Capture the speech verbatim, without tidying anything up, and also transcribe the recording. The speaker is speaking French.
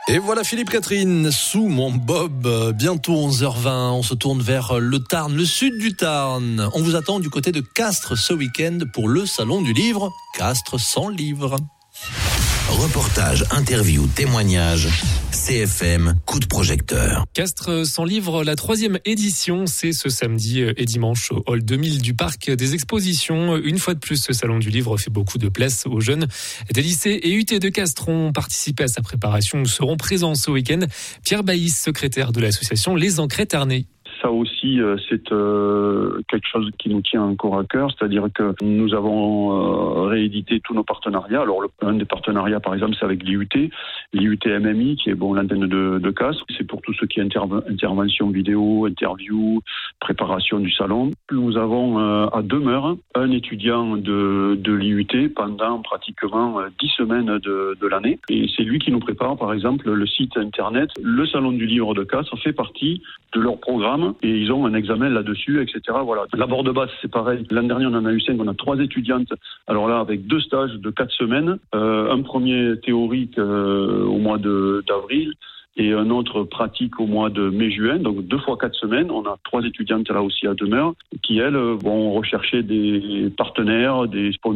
Et voilà Philippe Catherine, sous mon bob, bientôt onze heures vingt, on se tourne vers le Tarn, le sud du Tarn. On vous attend du côté de Castres ce week-end pour le Salon du Livre, Castres sans livre. Reportage, interview, témoignage, C F M, coup de projecteur. Castres sans livre, la troisième édition, c'est ce samedi et dimanche au hall deux mille du Parc des Expositions. Une fois de plus, ce salon du livre fait beaucoup de place aux jeunes des lycées et U T de Castres ont participé à sa préparation. Nous serons présents ce week-end. Pierre Baïs, secrétaire de l'association Les Ancrés Tarnais. Ça aussi, c'est euh, quelque chose qui nous tient encore à cœur, c'est-à-dire que nous avons euh, réédité tous nos partenariats. Alors, le, un des partenariats, par exemple, c'est avec l'I U T, l'I U T M M I, qui est bon l'antenne de, de Castres. C'est pour tout ce qui est interve- intervention vidéo, interview, préparation du salon. Nous avons euh, à demeure un étudiant de, de l'I U T pendant pratiquement dix semaines de, de l'année. Et c'est lui qui nous prépare, par exemple, le site internet. Le Salon du Livre de Castres fait partie de leur programme. Et ils ont un examen là-dessus, et cetera. Voilà. La borde basse, c'est pareil. L'année dernière, on en a eu cinq. On a trois étudiantes. Alors là, avec deux stages de quatre semaines. Euh, un premier théorique euh, au mois de, d'avril et un autre pratique au mois de mai-juin. Donc deux fois quatre semaines. On a trois étudiantes là aussi à demeure qui, elles, vont rechercher des partenaires, des sponsors